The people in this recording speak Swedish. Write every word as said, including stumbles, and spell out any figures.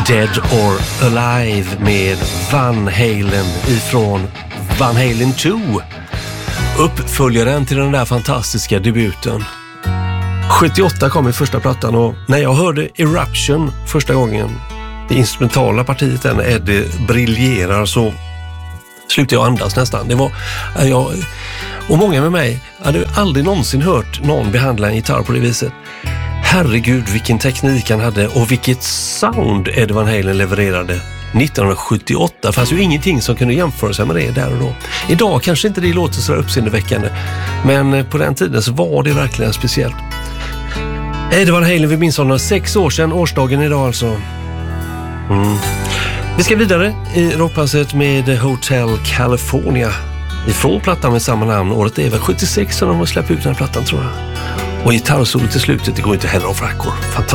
Dead or Alive med Van Halen ifrån Van Halen två. Uppföljaren till den där fantastiska debuten. sjuttioåtta kom i första plattan och när jag hörde Eruption första gången, det instrumentala partiet där när Eddie briljerar, så slutade jag andas nästan. Det var, jag, och många med mig hade aldrig någonsin hört någon behandla en gitarr på det viset. Herregud, vilken teknik han hade och vilket sound Eddie Van Halen levererade nittonhundrasjuttioåtta. Fanns ju ingenting som kunde jämföra sig med det där och då. Idag kanske inte det låter så uppseendeväckande, men på den tiden så var det verkligen speciellt. Eddie Van Halen, vi minns honom sex år sedan, årsdagen idag alltså. Mm. Vi ska vidare i rockpasset med Hotel California ifrån plattan med samma namn. Året är väl sjuttiosex som de har släppt ut den här plattan, tror jag. Och gitarrsolot till slutet, det går inte heller av rackor. Fantastiskt.